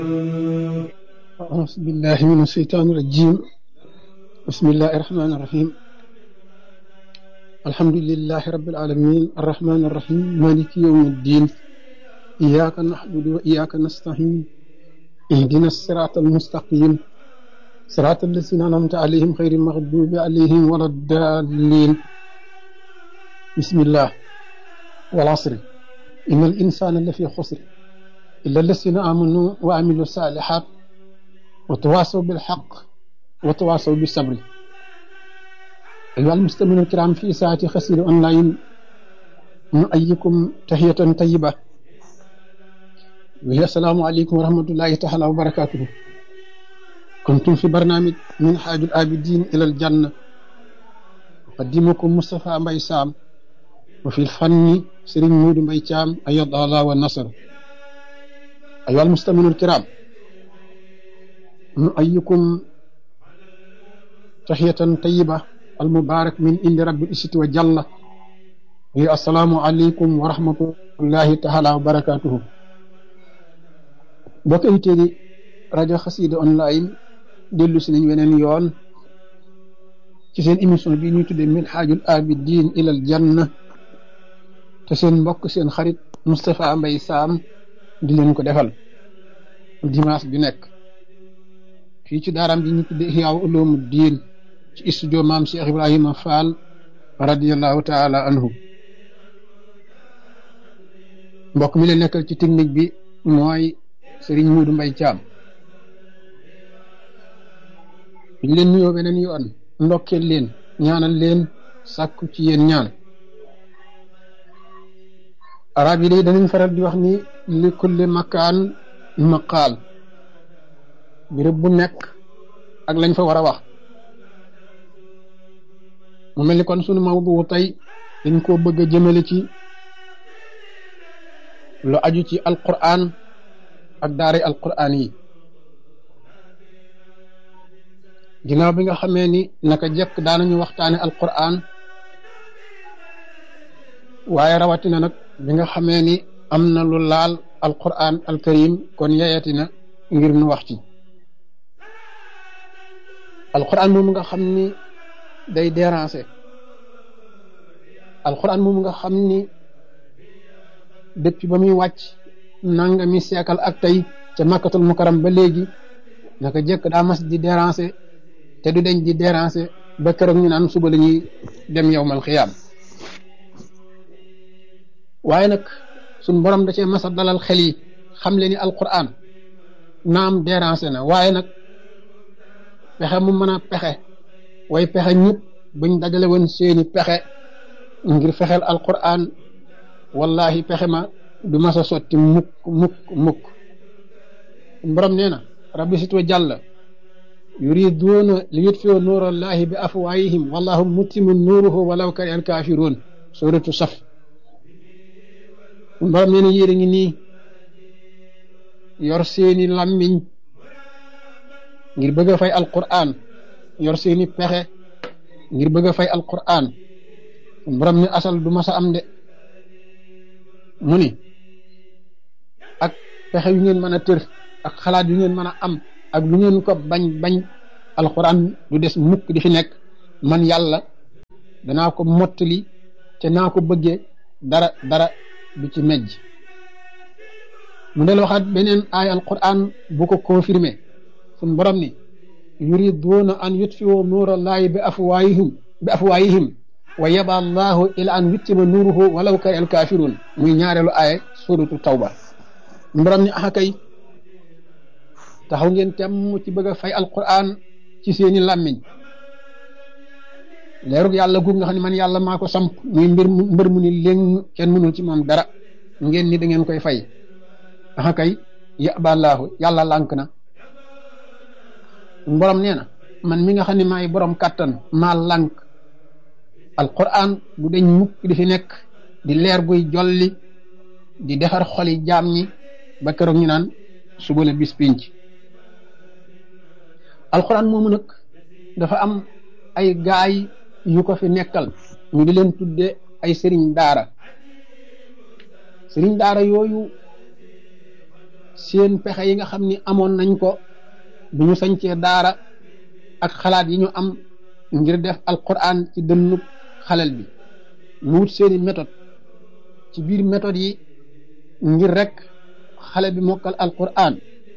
أعوذ بالله من الشيطان الرجيم. بسم الله الرحمن الرحيم. الحمد لله رب العالمين الرحمن الرحيم مالك يوم الدين. إياك نعبد وإياك نستعين. اهدنا الصراط المستقيم صراط الذين أنعمت عليهم غير المغضوب عليهم ولا الضالين. بسم الله والعصر إن الإنسان لفي خسر إلا الذين آمنوا وعملوا الصالحات وتواصوا بالحق وتواصوا بالصبر. أيها المستمعون الكرام في ساعة خسير أونلاين نؤيكم تحية طيبة وهي السلام عليكم ورحمة الله تعالى وبركاته. كنتم في برنامج من حاج العابدين إلى الجنة، أقدمكم مصطفى مباي سام، وفي الفن سرين مود مباي تام أيض الله والنصر. أيها المستمعون الكرام نؤيكم تحية طيبة المبارك من عند رب العزة وجل، وهي السلام عليكم ورحمة الله تعالى وبركاته. bokk yi rajo Xassida online dellu si nañ weneen yoon ci seen émission bi ñuy tuddee min haajul abidin ilal janna, te seen mbokk seen xarit Moustapha Mbaye Sam di leen ko defal dimanche bi nekk fii ci daaram bi ñu tuddee Ihya Ulumuddin ci studio maam Cheikh Ibrahima Fall radiyallahu taala anhu. mbokk mi leen nekkal ci technique bi mooy Serigne Modou Mbaye Thiam. ñu leen nuyoo beneen yoon ndokkeel leen ñaanal leen sàkku ci yéen ñaan. arab yi day danañ faral di wax ni li kulli makaan maqaal, béréb bu nekk ak lañ fa war a wax. mu mel ni kon sunu mawdu tey dañ koo bëgg a jëmale ci lu aju ci alquran ak daara alquran yi. ginnaaw bi nga xamee ni naka jekk daanañu waxtaane alquran, waaye rawatina nag bi nga xamee ni am na lu laal alquran alkarim, kon yeyatina ngir nu wax ci alquran moomu nga xam ni day déranger, alquran moomu nga xam ni depuis ba muy wàcc nangami seekal ak tey ca makkatul mukarram ba léegi naka jekk daa mas di déranger te du deñ di déranger ba keroog ñu naan suba la ñuy dem yawmal xiyaam. waaye nag suñ borom da cee mas a dalal xel yi xam le ni alquran naam déranger na, waaye nag pexe mu mën a pexe way pexe ñëpp buñ dajale woon seeni pexe ngir fexeel alquran, wallahi pexe ma du mas a sotti mukk mukk mukk. borom nee na rabbi sit wa jàlla yuriduuna li yutfiu nuurallahi bi afwaayihim wallahu mutimmu nuuruhu walaw kariha alkaafiruun, suratu saf. borom nee na yéen a ngi nii yor seeni làmmiñ ngir bëgg a fay alquran, yor seeni pexe ngir bëgg a fay alquran. borom ni asal du mas a am de. mu ni ak pexe yu ngeen mën a tër ak xalaat yu ngeen mën a am ak lu ngeen ko bañ bañ, alquran du des mukk di fi nekk. man yàlla danaa ko mottali te naa ko bëggee dara du ci mejj. mu del waxaat beneen aay alquran bu ko confirmé, suñ borom ni yuriduuna an yutfiu nuurallahi bi afwaayihim wa yaba allahu ila an yuttima nuuruhu walaw kari al kaafiruun, muy ñaareelu aaya suratu tawba. borom ni axakay taxaw ngeen temm ci bëgg a fay alquran ci seeni làmmiñ. leerug yàlla guug nga xam ne man yàlla maa ko samp muy mbër mu ni léng kenn mënul ci moom dara, ngeen ni da ngeen koy fay. axakay yaballaahu yàlla lànk na. borom nee na man mi nga xam ne maay borom kàttan maa lànk. alquran du deñ mukk di fi nekk di leer guy jolli di defar xoli jaam ñi ba keroog ñu naan suba la bis pinc. alquran moomu nag dafa am ay gaay yu ko fi nekkal, ñu di leen tudde ay sëriñ daara. sëriñ daara yooyu seen pexe yi nga xam ni amoon nañ ko bi ñu sañcee daara ak xalaat yi ñu am ngir def alquran ci dënnub xalel bi mu wut seeni méthode ci biir méthode yi ngir rek xale bi mokkal alquran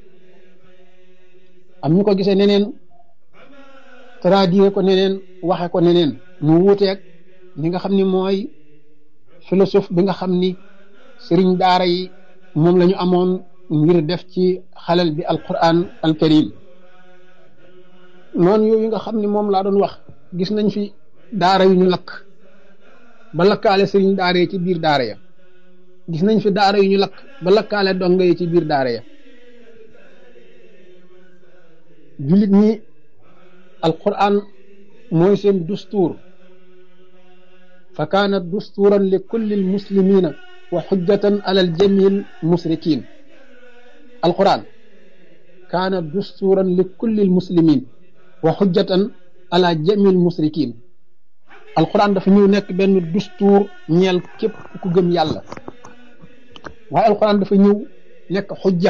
am ñu ko gisee neneen traduire ko neneen waxe ko neneen mu wuuteeg li nga xam ni mooy philosophe bi nga xam ni sëriñ daara yi moom la ñu amoon ngir def ci xalel bi alquran alkarim noonu yooyu nga xam ni moom laa doon wax gis nañ fi daara yu ñu lakk ba lakkaale sëriñ daara yi ci biir daara ya gis nañ fi daara yu ñu lakk ba lakkaale donga yi ci biir daara ya jullit ñi alquran mooy seen dustuur fa kaana dustuuran li kulli almuslimina wa xujjatan ala aljamil musrikin alquran kaana dustuuran li kulli almuslimin wa xujjatan ala jamil musrikin alquran dafa ñëw nekk benn dustuur ñeel képp ku gëm yàlla waaye alquran dafa ñëw nekk xujja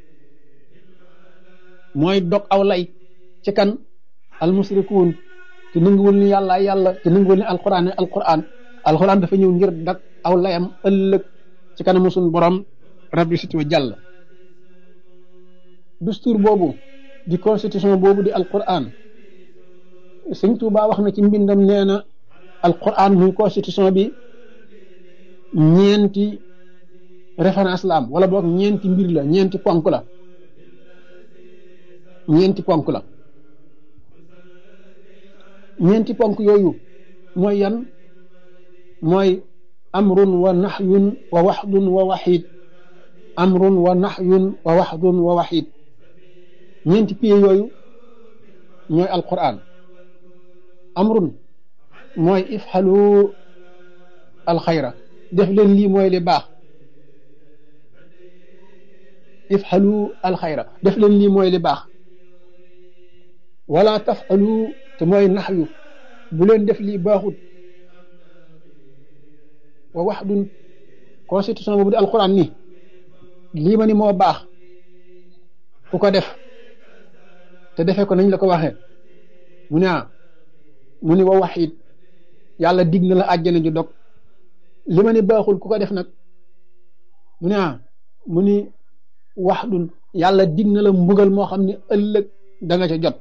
mooy dog aw lay ci kan almusrikuun ci nanguwul ni yàlla yàlla ci nanguwul ni alquran dafa ñëw ngir dag aw layam ëllëg ci kanamu suñu borom rabbi sit wa jàll dustuur boobu di constitution boobu di alquran sëñ Tuubaa wax na ci mbindam nee na alquran muy constitution bi ñeenti référence la am wala boog ñeenti mbir la ñeenti ponk la ñeenti ponk yooyu mooy yan mooy amrun wa nahyun wa waxdun wa waxid amrun wa nahyun wa waxdun wa waxid ñeenti pieds yooyu ñooy alquran amrun mooy ifxalu alxayra def leen lii mooy li baax ifxalu alxayra def leen lii mooy li baax wala tafalu te mooy naxyu bu leen def lii baaxut wa waxdun constitution boobu di alquran ni lii ma ni moo baax ku ko def te defee ko nañ la ko waxee mu ne mu ni wa waxit yàlla dig na la àjjana ju dog li ma ni baaxul ku ko def nag mu ne mu ni waxdun yàlla dig na la mbugal moo xam ne ëllëg da nga ca jot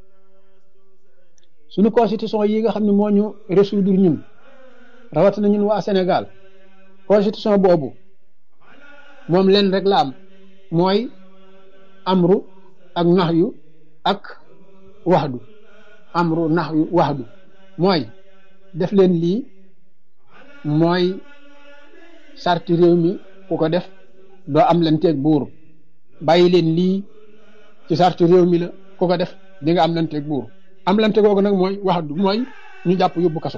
suñu constitution yi nga xam ne moo ñu résoudre ñun rawatina ñun waa Sénégal constitution boobu moom leen rek la am mooy amru ak naxyu ak waxdu amru naxyu waxdu mooy def leen lii mooy sarti réew mi ku ko def doo am leen teeg buur bàyyi leen lii ci sarti réew mi la ku ko def di nga am leen teeg buur am lante googu nag mooy waxdu mooy ñu jàpp yóbbu kaso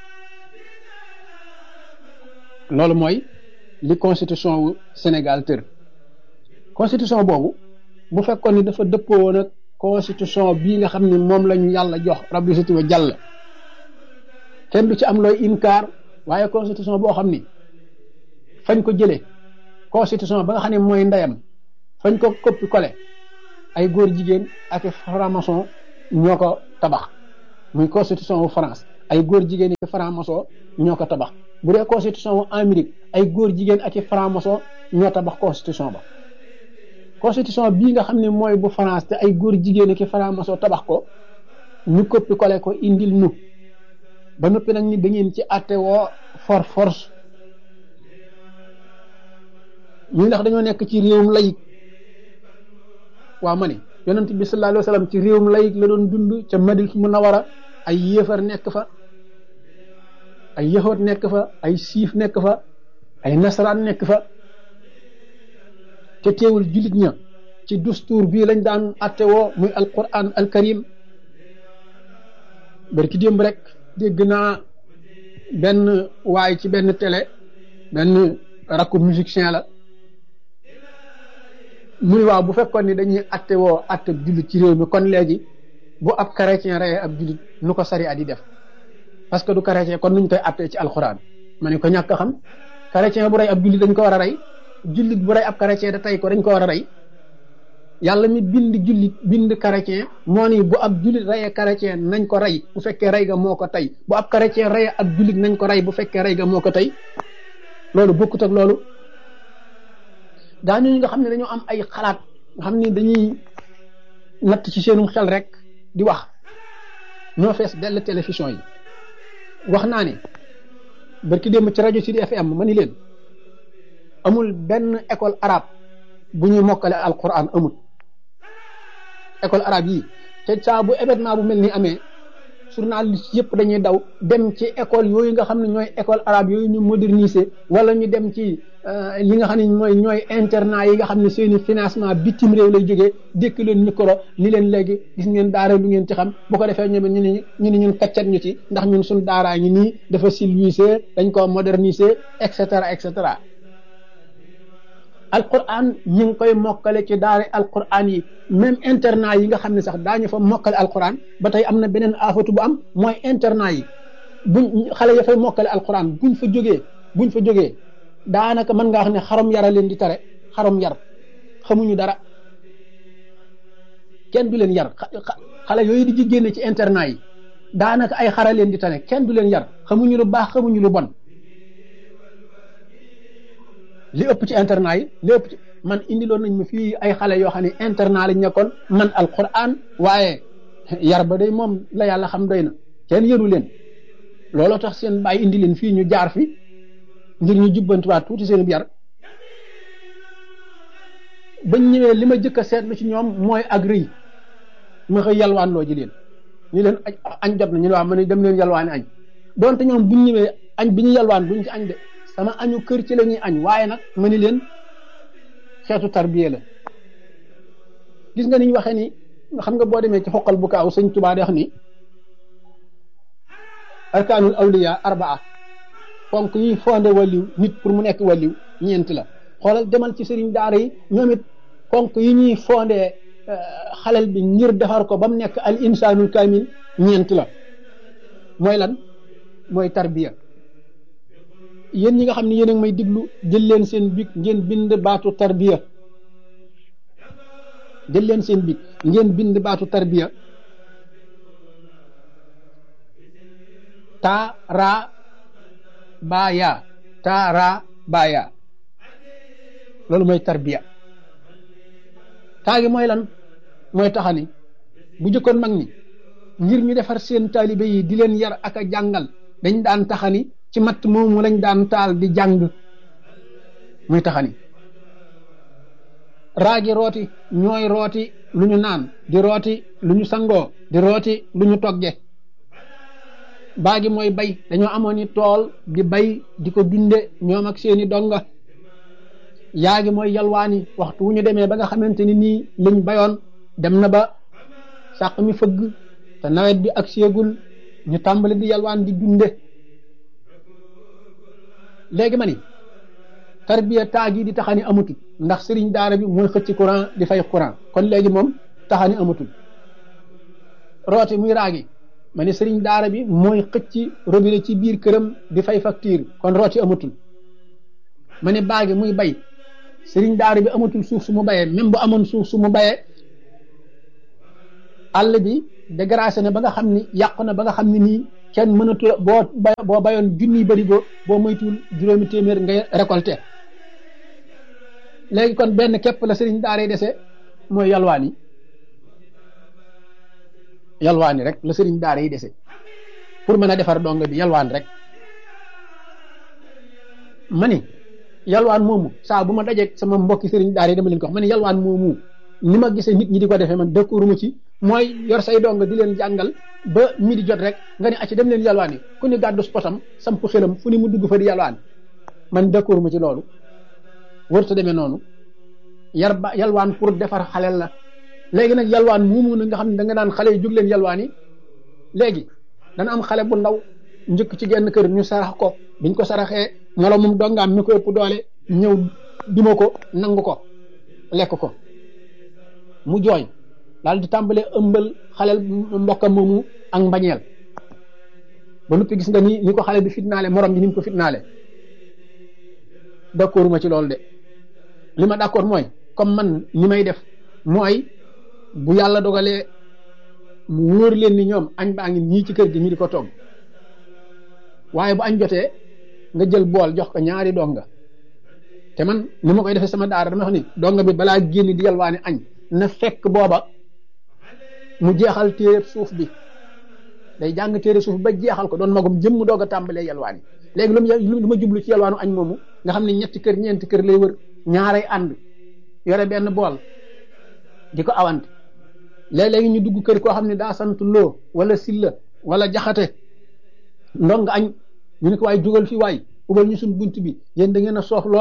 loolu mooy li constitution wu Sénégal tër constitution boobu bu fekkoon ni dafa dëppoo woon ak constitution bii nga xam ne moom la ñu yàlla jox rabbi siti wa jàll kenn du ci am looy inkaar waaye constitution boo xam ni fañ ko jëlee constitution ba nga xam ne mooy ndeyam fañ ko coppi collé ay góor jigéen ak franc-maçon ñoo ko tabax muy constitution wu France ay góor jigéen ak franc-maçon ñoo ko tabax bu dee constitution wu Amérique ay góor jigéen ak franc-maçon ñoo tabax constitution ba constitution bii nga xam ne mooy bu France te ay góor jigéen ak franc-maçon tabax ko ñu coppi collé ko indil nu ba noppi nag ni da ngeen ci àtte woo force ñu ndax dañoo nekk ci réewum layik waaw ma ne yonent bi sallallahu alayhi wa sallam ci réewum layik la doon dund ca Madina Munawara ay yéefar nekk fa ay yahood nekk fa ay siif nekk fa ay nasaraan nekk fa te teewul jullit ña ci dustuur bii lañ daan atte woo muy alquran alkarim barki démb rek dégg naa benn waay ci benn télé benn rakku musicien la muy waaw bu fekkoon ni dañuy atte woo atte jullit ci réew mi kon léegi bu ab chrétien reyee ab jullit nu ko sari at yi def parce que du chrétien kon nuñ koy attee ci alxuraan ma ne ko ñàkk a xam chrétien bu rey ab jullit dañ ko war a rey jullit bu rey ab chrétien da tey ko dañ ko war a rey yàlla mi bind jullit bind chrétien moo ni bu ab jullit reyee chrétien nañ ko rey bu fekkee rey ga moo ko tey bu ab chrétien reyee ab jullit nañ ko rey bu fekkee rey ga moo ko tey loolu bokkut ak loolu. daañu nga xam ne dañoo am ay xalaat nga xam ni dañuy natt ci seenum xel rek di wax ñoo fees dell télévision yi. wax naa ne barki démb ci rajo Sud FM ma ni leen amul benn école arabe bu ñuy mokkale alquran amul école arabe yi te saa bu événement bu mel ni amee journaliste yëpp dañuy daw dem ci école yooyu nga xam ne ñooy école arabe yooyu ñu moderniser wala ñu dem ci li nga xam ne ñooy internat yi nga xam ne seeni financement bitim réew lay jógee dékk leen micro ni leen léegi gis ngeen daara lu ngeen ci xam bu ko defee ñoom ñu ne ñun kaccat ñu ci ndax ñun suñ daaraa ngi nii dafa civilisé dañ ko moderniser et cetera et cetera. alquran ñu ngi koy mokkale ci daara alquran yi même internat yi nga xam ne sax daañu fa mokkale alquran ba tey am na beneen aafatu bu am mooy internat yi buñ xale ya fay mokkale alquran buñ fa jógee daanaka mën ngaa xam ne xarom yara leen di tare xarom yar xamuñu dara kenn du leen yar xale yooyu di génne ci internat yi daanaka ay xara leen di tane kenn du leen yar xamuñu lu baax xamuñu lu bon. li ëpp ci internat yi li ëpp ci man indiloon nañ ma fii ay xale yoo xam ne internat lañ nekkoon man alquran waaye yar ba day moom la yàlla xam doy na kenn yëru leen looloo tax seen bàyyi indi leen fii ñu jaar fi ngir ñu jubbantiwaat tuuti seen yar bañ ñëwee li ma jëkk a seetlu ci ñoom mooy ak rëy ma xëy yalwaan loo ji leen ñu leen añ jot na ñu ne waaw ma ne dem leen yalwaani añ donte ñoom buñ ñëwee añ bi ñu yalwaan buñ ci añ de sama añu kër ci la ñuy añ waaye nag ma ni leen xeetu tarbiya la gis nga ni ñu waxee ni xam nga boo demee ci xoqal bu kaaw sëñ Tuubaa di wax ni arkaanul awliya arbaa fonk yi fondé waliw nit pour mu nekk waliw ñeent la xoolal demal ci sëriñ daara yi ñoom it fonk yi ñuy fondé xalel bi ngir defar ko ba mu nekk al insaanul kaamil ñeent la mooy lan mooy tarbiya. yéen ñi nga xam ne yéen a ngi may diglu jël leen seen bic ngeen bind baatu tarbiya jël leen seen bic ngeen bind baatu tarbiya taara baaya loolu mooy tarbiya taagi mooy lan mooy taxani bu jëkkoon mag ñi ngir ñu defar seen taalibe yi di leen yar ak a jàngal dañ daan taxani ci matt moomu lañ daan taal di jàng muy taxani raagi rooti ñooy rooti lu ñu naan di rooti lu ñu sangoo di rooti lu ñu togge baagi mooy bay dañoo amoon ni tool di bay di ko dunde ñoom ak seeni donga yaagi mooy yalwaani waxtu wu ñu demee ba nga xamante ni nii liñ bayoon dem na ba sàq mi fëgg te nawet bi ak seegul ñu tàmbali di yalwaan di dunde léegi ma ni tarbiya taagi di taxani amatul ndax sëriñ daara bi mooy xëcc courant di fay courant kon léegi moom taxani amatul rooti muy raagi ma ni sëriñ daara bi mooy xëcc robinet ci biir këram di fay facture kon rooti amatul ma ni baagi muy bay sëriñ daara bi amatul suuf su mu bayee même bu amoon suuf su mu bayee àll bi dégracé na ba nga xam ni yàqu na ba nga xam ni nii kenn mënatu boo bayoon junniy barigo boo moytuwul juróomi téeméer ngay récolté léegi kon benn képp la sëriñ daara yi dese mooy yalwaani rek la sëriñ daara yi dese pour mën a defar donga bi yalwaan rek ma ni yalwaan moomu saa bu ma dajeeg sama mbokki sëriñ daara yi dama leen ko wax ma ni yalwaan moomu ni ma gisee nit ñi di ko defee man d'accord mu ci mooy yor say donga di leen jàngal ba midi jot rek nga ne acci dem leen yalwaan yi ku ni gàddu spotam samp xelam fu ni mu dugg fa di yalwaan man d'accord mu ci loolu warut a demee noonu yalwaan pour defar xalel la léegi nag yalwaan moomu na nga xam ne da nga naan xale yi jóg leen yalwaan yi léegi dana am xale bu ndaw njëkk ci genn kër ñu sarax ko biñ ko saraxee moroomum dongaam mi ko ëpp doole ñëw duma ko nangu ko lekk ko mu jooy daal di tàmbalee ëmbal xaleel mbokkam moomu ak mbañeel ba noppi gis nga ni ko xale bi fitnaale morom ji ni mu ko fitnaale d'accord ma ci loolu de li ma d'accord mooy comme man ni may def mooy bu yàlla dogalee mu wóor leen ni ñoom añ baa ngi nii ci kër gi ñu di ko togg waaye bu añ jotee nga jël bool jox ko ñaari donga te man ni ma koy defee sama daara dama wax ni donga bi balaa génn di yalwaani añ na fekk booba mu jeexal téere suuf bi day jàng téere suuf ba jeexal ko doon magum jëm mu doog a tàmbalee yalwaani léegi lu ma jublu ci yalwaanu añ moomu nga xam ne ñetti kër ñeenti kër lay wër ñaaray ànd yore benn bool di ko awante léeg-léegi ñu dugg kër koo xam ne daa sant loo wala silla wala jaxate ndong añ ñu ne ko waay jugal fi waay ubal ñu suñ bunt bi yéen da ngeen a soof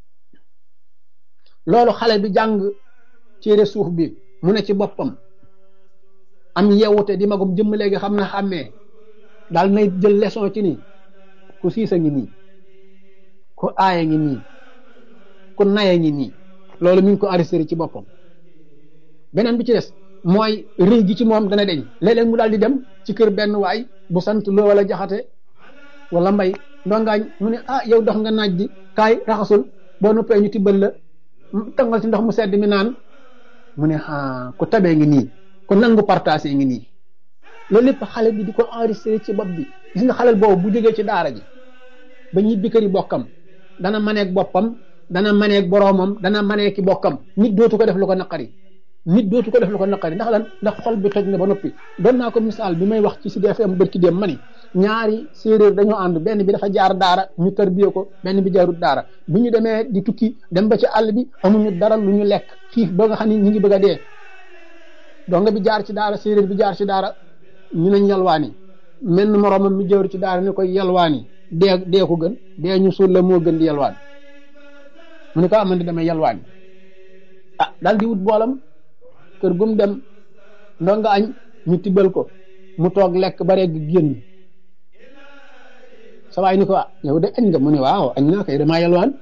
loolu xale bi jàng téere suuf bi mu ne ci boppam am yeewute di magum jëmm léegi xam na xàmmee daal nay jël leçon ci nii ku siisa ngi nii ku aaya ngi nii ku naya ngi nii loolu mi ngi ko enregistré ci boppam beneen bi ci des mooy rëy gi ci moom dana deñ léeg-léeg mu daal di dem ci kër benn waay bu sant loo wala jaxate wala mbay ndongaañ mu ne yow dox nga naaj di kaay raxasul boo noppee ñu tibbal la tangal ci ndox mu sedd mi naan mu ne ku tabee ngi nii ku nangu partagé ngi nii loolu lépp xale bi di ko enregistré ci bopp bi gis nga xalel boobu bu jógee ci daara ji ba ñibbi kër yi bokkam dana maneeg boppam dana maneeg boroomam dana maneeg ki bokkam nit dootu ko def lu ko naqari ndax lan ndax xol bi toj na ba noppi doon naa ko misaal bi may wax ci Sud FM bërki dem ma ni ñaari séeréer dañoo ànd benn bi dafa jaar daara ñu tarbiye ko benn bi jaarut daara bu ñu demee di tukki dem ba ci àll bi amuñu dara lu ñu lekk xiif ba nga xam ne ñu ngi bëgg a dee donga bi jaar ci daara séeréer bi jaar ci daara ñu nañ yalwaani menn moroomam mi jawru ci daara ne koy yalwaani dee ko gën dee ñu suul la moo gën di yalwaan mu ne ko amandi damay yalwaani daal di wut boolam kër gum dem ndonga añ ñu tibbal ko mu toog lekk ba regg génn sa waay ni ko yow de añ nga mu ne waaw añ naa koy damaa yalwaan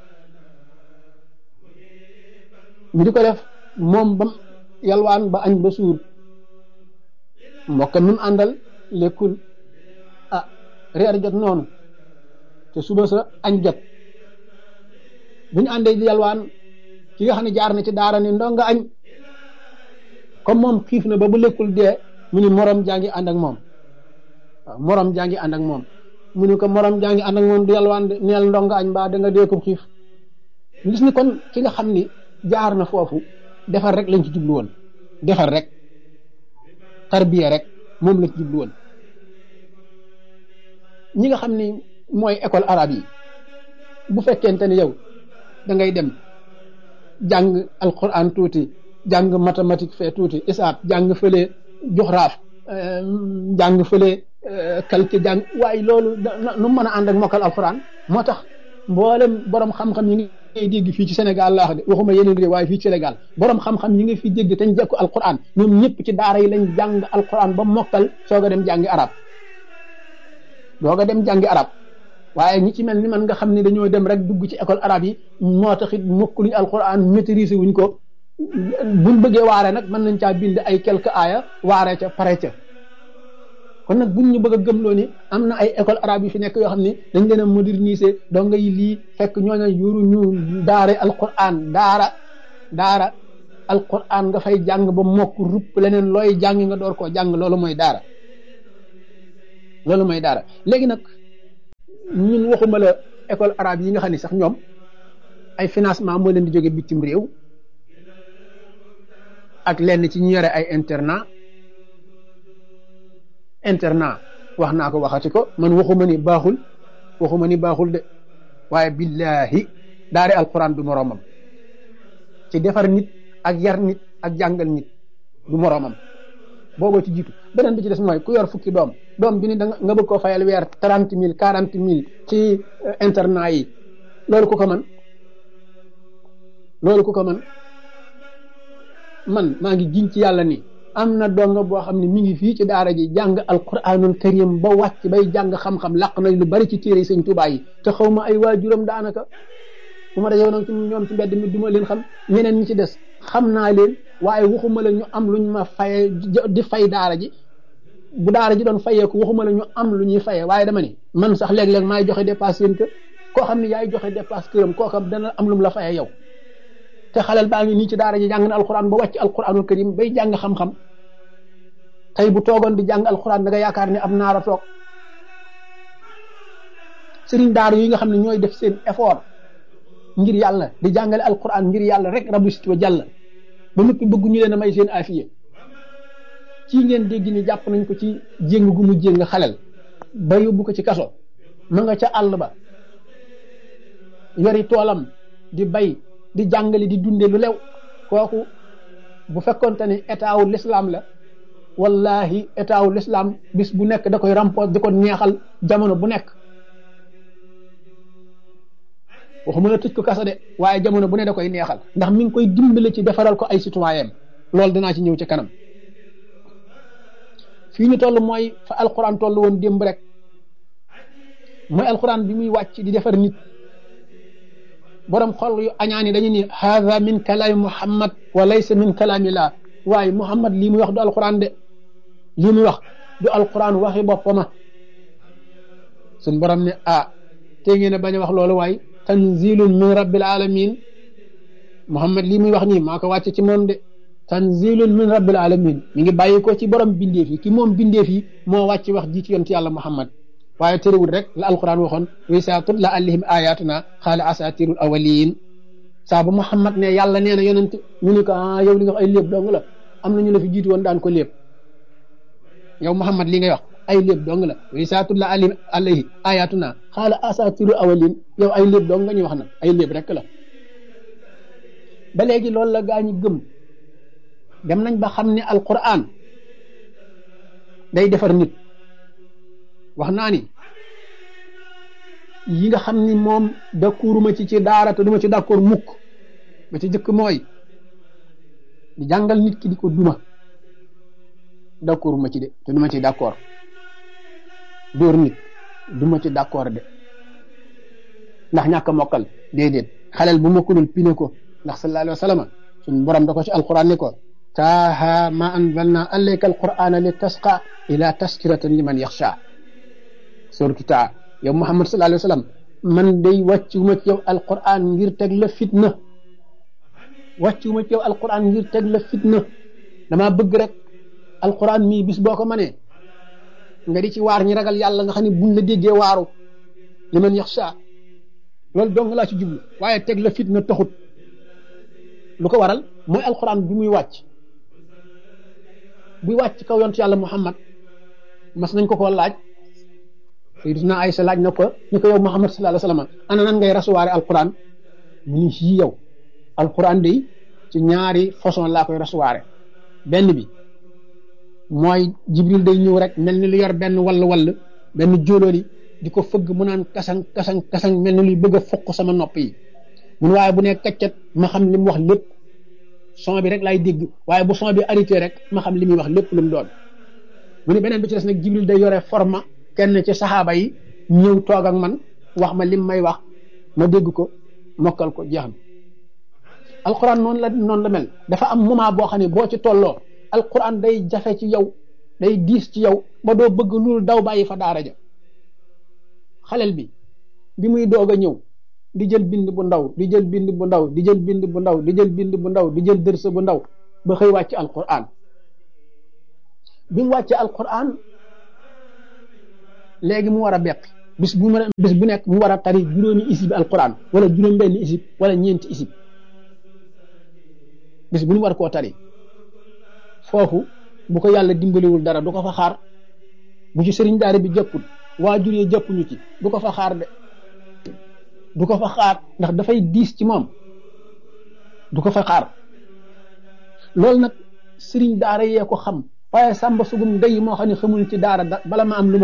ñu di ko def moom bam yalwaan ba añ ba suur mbokkam mi mu àndal lekkul reer jot noonu te suba sa añ jot bu ñu àndee di yalwaan ki nga xam ne jaar na ci daara ni ndonga añ comme moom xiif na ba bu lekkul dee mu ni morom jaa ngi ànd ak moom waaw morom jaa ngi ànd ak moom mu ni ko morom jaa ngi ànd ak moom di yalwaan neel ndonga añ mbaa da nga dee ko xiif gis ni kon ki nga xam ni jaar na foofu defar rek lañ ci jublu woon defar rek tarbiya rek moom lañ ci jublu woon ñi nga xam ni mooy école arabe yi bu fekkente ni yow da ngay dem jàng alquran tuuti jàng mathématique fee tuuti isaab jàng fële joxraaf jàng fële calcul jàng waaye loolu nu mën a ànd ak mokkal alquran moo tax mboolem borom xam-xam yi ngay dégg fii ci Sénégal laa wax de waxuma yeneen réew waaye fii ci Sénégal borom xam-xam yi nga fi dégg te ñu jekku alquran ñoom ñëpp ci daara yi lañ jàng alquran ba mokkal soog a dem jàngi arab waaye ñi ci mel ni man nga xam ne dañoo dem rek dugg ci école arabe yi moo taxit mokkuluñ alquran maîtriser wuñ ko buñ bëggee waare nag mën nañ caa bind ay quelques aaya waare ca pare ca kon nag buñ ñu bëgg a gëmloo ni am na ay école arabe yi fi nekk yoo xam ne dañ leen a moderniser donga yi lii fekk ñooñu yuru ñu daara alquran daara alquran nga fay jàng ba mokk rupp leneen looy jàng nga door koo jàng loolu mooy daara léegi nag ñun waxuma la école arabe yi nga xam ne sax ñoom ay financement moo leen di jóge bitim réew ak lenn ci ñu yore ay internat wax naa ko waxati ko man waxuma ni baaxul de waaye billahi daare alquran du moroomam ci defar nit ak yar nit ak jàngal nit du moroomam booboo ci jiitu beneen bi ci des mooy ku yor fukki doom bi ni nga bëgg koo fayal weer 30,000 40,000 ci internat yi loolu ku ko man man maa ngi giñ ci yàlla ni am na donga boo xam ne mi ngi fii ci daara ji jàng alquranul karim ba wàcc bay jàng xam-xam làq nañ lu bari ci téere Sëñ Tuubaa yi te xaw ma ay waajuram daanaka bu ma dajee nag ci ñoom ci mbedd mi du ma leen xam ñeneen ñi ci des xam naa leen waaye waxuma la ñu am lu ñu ma faye di fay daara ji bu daara ji doon fayee ko waxuma la ñu am lu ñuy fayee waaye dama ni man sax léeg-léeg maay joxe dépasse seen kër koo xam ne yaay joxe dépasse këram koo xam dana am lu mu la fayee yow te xalal baa ngi nii ci daara ji jàng na alquran ba wàcc alquranul karim bay jàng xam-xam tey bu toogoon di jàng alquran da nga yaakaar ne am naara toog sëriñ daara yi nga xam ne ñooy def seen effort ngir yàlla di jàngale alquran ngir yàlla rek rabbi sit wa jàll ba noppi bëgg ñu leen a may seen afiye ci ngeen dégg ni jàpp nañ ko ci jéng gu mu jéng xalal ba yóbbu ko ci kaso ma nga ca àll ba yori toolam di bay di jàngale di dunde lu lew kooku bu fekkonte ne état wu l'islam la wallahi état wu l'islam bis bu nekk da koy rampoos di ko neexal jamono bu nekk waxuma la tëj ko kaso de waaye jamono bu ne da koy neexal ndax mi ngi koy dimbale ci defaral ko ay citoyen loolu dinaa ci ñëw ci kanam fii ñu toll mooy fa alquran toll woon démb rek mooy alquran bi muy wàcc di defar nit borom xol yu añaani dañu ni haada min kalaami muhammad wa laysa min kalaami laa waaye muhammad lii muy wax du alquran de lii muy wax du alquran waxi boppama suñ borom ne te ngeen a bañ a wax loolu waaye tanzilun min rabbil alamin muhammad lii muy wax nii maa ko wàcce ci moom de tanzilun min rabbil alamin mi ngi bàyyi ko ci borom bindeef yi ki moom bindeef yi moo wàcc wax ji ci yonent yàlla muhammad waaye terewul rek la alquran waxoon wa izaa tutla alayhim ayatuna qaala asatirul awwalin saa bu muhammad ne yàlla nee na yonent ñu ni ko yow li nga wax ay léeb dong la am na ñu la fi jiitu woon daan ko léeb yow muhammad li ngay wax ay léeb dong la wa izaa tutla alayhi ayatuna qaala asatirul awwalin yow ay léeb dong nga ñuy wax nag ay léeb rek la ba léegi loolu la gaa ñi gëm dem nañ ba xam ne alquran day defar nit wax naa ni yi nga xam ni moom d'accorduma ci daara te duma ci d'accord mukk ba ci jëkk mooy di jàngal nit ki di ko duma d'accorduma ci de te duma ci d'accord dóor nit duma ci d'accord de ndax ñàkk a mokkal déedéet xaleel bu mokkulul pine ko ndax sallallahu alayhi wa sallam suñu borom da ko ci alquran ni ko taaha ma anzalna alayka alqur'ana li tasqa ila taskiratan liman yaxsha suratu taa yow muhammad sallallahu alayhi wa sallam man day wàccuma ci yow alquran ngir teg la fitna wàccuma ci yow alquran ngir teg la fitna dama bëgg rek alquran mii bis boo ko mënee nga di ci waar ñi ragal yàlla nga xam ne buñ la déggee waaru liman yaxsha loolu dong laa ci jublu waaye teg la fitna taxut lu ko waral mooy alquran bi muy wàcc buy wàcc kaw yontu yàlla muhammad mas nañ ko koo laaj Sayyidina Aysa laaj na ko ñu ko yow muhammad sallallahu alayhi wasallam ana nan ngay rasuwaare alquran mu ni ci yow alquran day ci ñaari façon laa koy rasuwaare benn bi mooy jibril day ñëw rek mel ni lu yor benn wall benn jóolóoli di ko fëgg mu naan kasang mel ni luy bëgg a fokk sama nopp yi mun waaye bu ne kaccat ma xam li mu wax lépp son bi rek laay dégg waaye bu son bi arrêté rek ma xam li muy wax lépp lu mu doon mu ne beneen bi ci des nag jibril day yore forma kenn ci saxaaba yi ñëw toog ak man wax ma lim may wax ma dégg ko mokkal ko jeex na alquran noonu la mel dafa am moment boo xam ne boo ci tolloo alquran day jafe ci yow day diis ci yow ba doo bëgg loolu daw bàyyi fa daara ja xalel bi muy doog a ñëw di jël bind bu ndaw di jël bind bu ndaw di jël bind bu ndaw di jël bind bu ndaw di jël dërsa bu ndaw ba xëy wàcc alquran bi mu wàccee alquran léegi mu war a beq bis bu nekk mu war a tari juróomi isib alquran wala juróom benn isib wala ñeenti isib bis bu ñu war koo tari foofu bu ko yàlla dimbaliwul dara du ko fa xaar bu ci sëriñ daara bi jëppul waajur yi jëppuñu ci du ko fa xaar de du ko fa xaar ndax dafay diis ci moom du ko fa xaar loolu nag sëriñ daara yee ko xam waaye sàmba sugum day moo xam ne xamul ci daara bala ma am lu